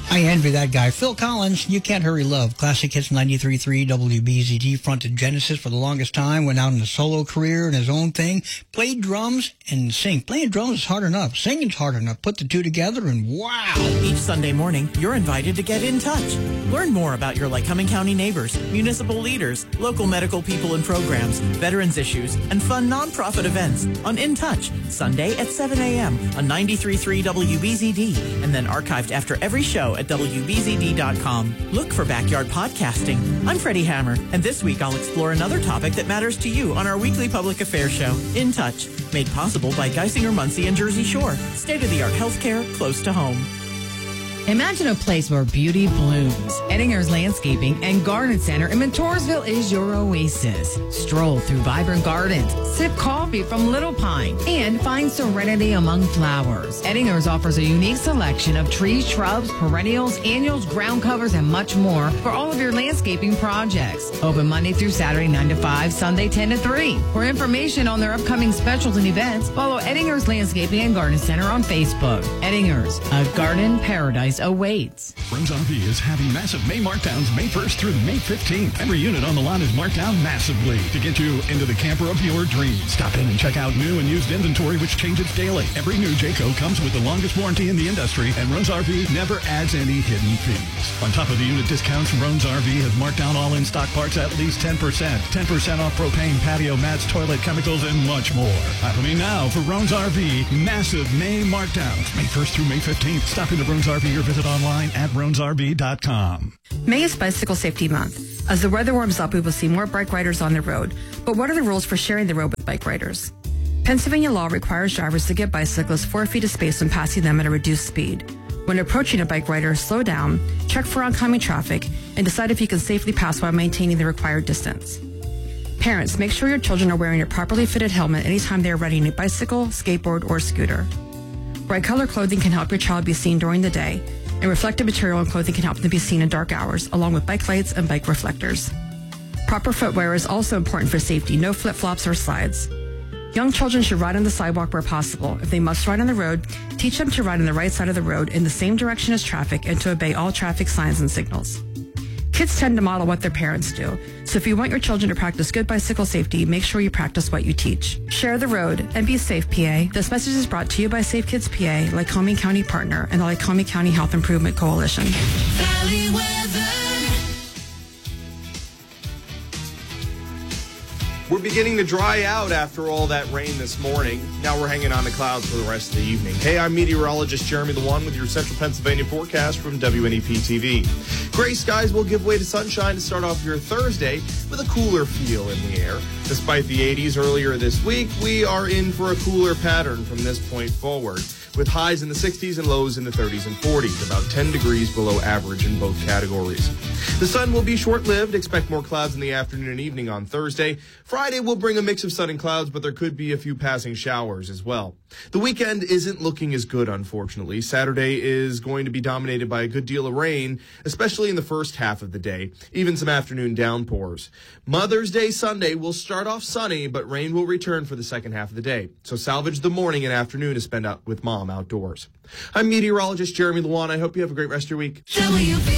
I envy that guy. Phil Collins, You Can't Hurry Love. Classic Hits 93.3 WBZD, fronted Genesis for the longest time, went out in a solo career and his own thing, played drums and sing. Playing drums is hard enough. Singing's hard enough. Put the two together and wow. Each Sunday morning, you're invited to get in touch. Learn more about your Lycoming County neighbors, municipal leaders, local medical people and programs, veterans issues, and fun nonprofit events on In Touch, Sunday at 7 a.m. on 93.3 WBZD, and then archived after every show at WBZD.com. Look for Backyard Podcasting. I'm Freddie Hammer, and this week I'll explore another topic that matters to you on our weekly public affairs show, In Touch, made possible by Geisinger, Muncie, and Jersey Shore. State-of-the-art healthcare close to home. Imagine a place where beauty blooms. Eddinger's Landscaping and Garden Center in Mentorsville is your oasis. Stroll through vibrant gardens, sip coffee from Little Pine, and find serenity among flowers. Eddinger's offers a unique selection of trees, shrubs, perennials, annuals, ground covers, and much more for all of your landscaping projects. Open Monday through Saturday 9 to 5, Sunday 10 to 3. For information on their upcoming specials and events, follow Eddinger's Landscaping and Garden Center on Facebook. Eddinger's, a garden paradise awaits. Rose RV is having massive May markdowns May 1st through May 15th. Every unit on the lot is marked down massively to get you into the camper of your dreams. Stop in and check out new and used inventory, which changes daily. Every new Jayco comes with the longest warranty in the industry, and Rose RV never adds any hidden fees. On top of the unit discounts, Rose RV has marked down all in-stock parts at least 10%. 10% off propane, patio mats, toilet chemicals, and much more. Happening now for Rose RV. Massive May markdowns May 1st through May 15th. Stop into Rose RV or visit online at ronesrv.com. May is Bicycle Safety Month. As the weather warms up, we will see more bike riders on the road. But what are the rules for sharing the road with bike riders? Pennsylvania law requires drivers to give bicyclists 4 feet of space when passing them at a reduced speed. When approaching a bike rider, slow down, check for oncoming traffic, and decide if you can safely pass while maintaining the required distance. Parents, make sure your children are wearing a properly fitted helmet anytime they are riding a bicycle, skateboard, or scooter. Bright color clothing can help your child be seen during the day, and reflective material and clothing can help them be seen in dark hours, along with bike lights and bike reflectors. Proper footwear is also important for safety. No flip-flops or slides. Young children should ride on the sidewalk where possible. If they must ride on the road, teach them to ride on the right side of the road in the same direction as traffic and to obey all traffic signs and signals. Kids tend to model what their parents do, so if you want your children to practice good bicycle safety, make sure you practice what you teach. Share the road and be safe, PA. This message is brought to you by Safe Kids PA, Lycoming County Partner, and the Lycoming County Health Improvement Coalition. Valley weather. We're beginning to dry out after all that rain this morning. Now we're hanging on the clouds for the rest of the evening. Hey, I'm meteorologist Jeremy the One with your Central Pennsylvania forecast from WNEP TV. Gray skies will give way to sunshine to start off your Thursday with a cooler feel in the air. Despite the 80s earlier this week, we are in for a cooler pattern from this point forward, with highs in the 60s and lows in the 30s and 40s, about 10 degrees below average in both categories. The sun will be short-lived. Expect more clouds in the afternoon and evening on Thursday. Friday will bring a mix of sun and clouds, but there could be a few passing showers as well. The weekend isn't looking as good, unfortunately. Saturday is going to be dominated by a good deal of rain, especially in the first half of the day, even some afternoon downpours. Mother's Day Sunday will start off sunny, but rain will return for the second half of the day. So salvage the morning and afternoon to spend out with Mom outdoors. I'm meteorologist Jeremy Lewan. I hope you have a great rest of your week.